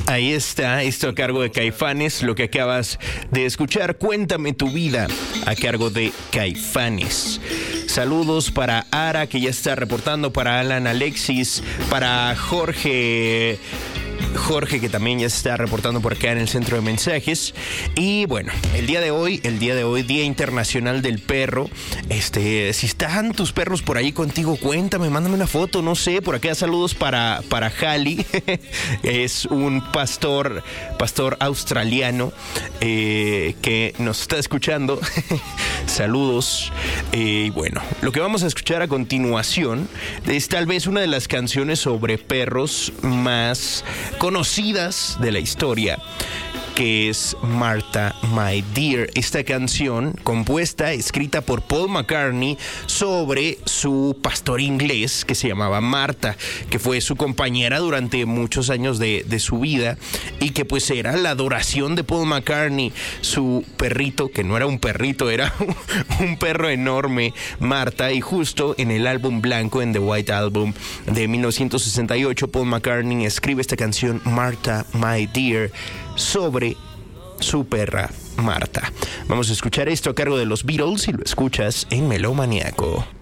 Ahí está, esto a cargo de Caifanes, lo que acabas de escuchar, Cuéntame tu vida, a cargo de Caifanes. Saludos para Ara, que ya está reportando, para Alan Alexis, para Jorge, que también ya se está reportando por acá en el centro de mensajes. Y bueno, el día de hoy, Día Internacional del Perro. Si están tus perros por ahí contigo, cuéntame, mándame una foto, no sé. Por acá saludos para Halley. Es un pastor australiano que nos está escuchando. Saludos. Y bueno, lo que vamos a escuchar a continuación es tal vez una de las canciones sobre perros más conocidas de la historia, que es Martha, My Dear. Esta canción compuesta, escrita por Paul McCartney sobre su pastor inglés que se llamaba Martha, que fue su compañera durante muchos años de su vida y que pues era la adoración de Paul McCartney. Su perrito, que no era un perrito, era un perro enorme, Martha, y justo en el álbum blanco, en The White Album de 1968, Paul McCartney escribe esta canción Martha, My Dear sobre su perra Martha. Vamos a escuchar esto a cargo de los Beatles y lo escuchas en Melómaniaco.